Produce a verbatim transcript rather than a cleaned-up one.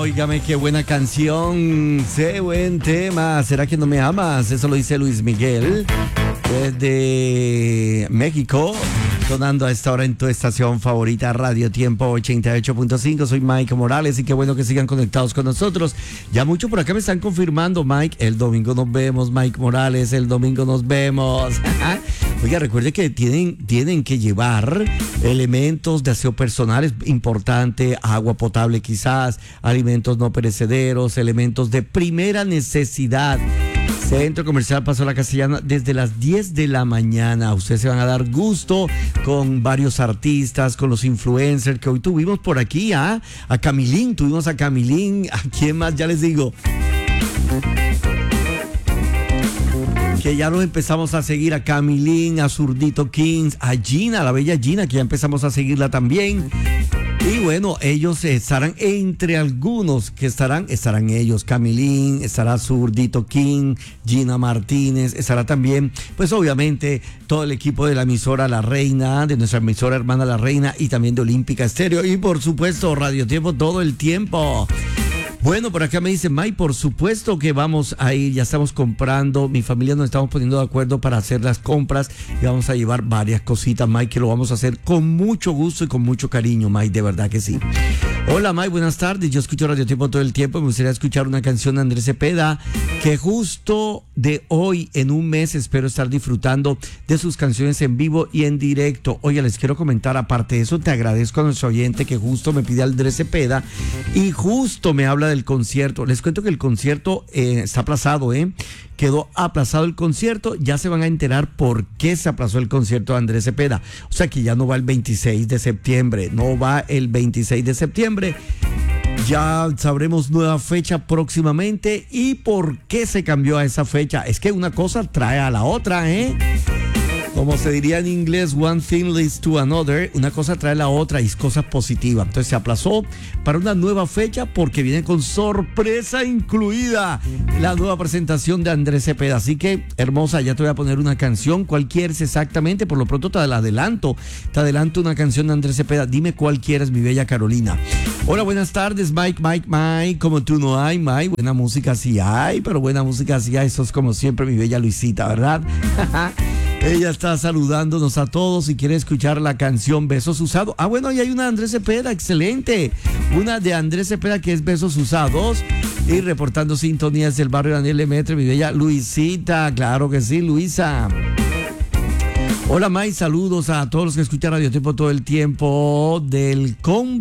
Óigame, qué buena canción, qué buen tema. ¿Será que no me amas? Eso lo dice Luis Miguel desde México, sonando a esta hora en tu estación favorita, Radio Tiempo ochenta y ocho punto cinco. Soy Mike Morales y qué bueno que sigan conectados con nosotros. Ya mucho por acá me están confirmando, Mike, el domingo nos vemos, Mike Morales, el domingo nos vemos. Oiga, recuerde que tienen, tienen que llevar elementos de aseo personal, es importante, agua potable quizás, alimentos no perecederos, elementos de primera necesidad. Centro Comercial Paso La Castellana desde las diez de la mañana. Ustedes se van a dar gusto con varios artistas, con los influencers que hoy tuvimos por aquí, ¿ah? A Camilín, tuvimos a Camilín, ¿a quién más? Ya les digo. Que ya nos empezamos a seguir a Camilín, a Zurdito Kings, a Gina, la bella Gina, que ya empezamos a seguirla también. Y bueno, ellos estarán entre algunos que estarán, estarán ellos, Camilín, estará Zurdito King, Gina Martínez, estará también, pues obviamente, todo el equipo de la emisora La Reina, de nuestra emisora hermana La Reina y también de Olímpica Estéreo y por supuesto Radio Tiempo todo el tiempo. Bueno, por acá me dice Mike, por supuesto que vamos a ir, ya estamos comprando, mi familia nos estamos poniendo de acuerdo para hacer las compras y vamos a llevar varias cositas, Mike, que lo vamos a hacer con mucho gusto y con mucho cariño, Mike, de verdad que sí. Hola Mike, buenas tardes, yo escucho Radio Tiempo todo el tiempo, me gustaría escuchar una canción de Andrés Cepeda, que justo de hoy en un mes espero estar disfrutando de sus canciones en vivo y en directo. Oye, les quiero comentar, aparte de eso, te agradezco a nuestro oyente que justo me pide a Andrés Cepeda y justo me habla del concierto. Les cuento que el concierto eh, está aplazado, ¿eh? Quedó aplazado el concierto, ya se van a enterar por qué se aplazó el concierto de Andrés Cepeda. O sea que ya no va el veintiséis de septiembre, no va el veintiséis de septiembre. Ya sabremos nueva fecha próximamente y por qué se cambió a esa fecha. Es que una cosa trae a la otra, ¿eh? Como se diría en inglés, one thing leads to another, una cosa trae la otra y es cosa positiva. Entonces se aplazó para una nueva fecha porque viene con sorpresa incluida la nueva presentación de Andrés Cepeda. Así que, hermosa, ya te voy a poner una canción, cuál quieres exactamente, por lo pronto te la adelanto, te adelanto una canción de Andrés Cepeda, dime cuál quieres, mi bella Carolina. Hola, buenas tardes, Mike, Mike, Mike, como tú no hay, Mike, buena música sí hay, pero buena música sí hay, eso es como siempre mi bella Luisita, ¿verdad? Ella está saludándonos a todos y quiere escuchar la canción Besos Usados. Ah, bueno, y hay una de Andrés Cepeda, excelente. Una de Andrés Cepeda que es Besos Usados. Y reportando sintonías del barrio Daniel Lemaitre, mi bella Luisita. Claro que sí, Luisa. Hola, May, saludos a todos los que escuchan Radio Tiempo todo el tiempo del combo.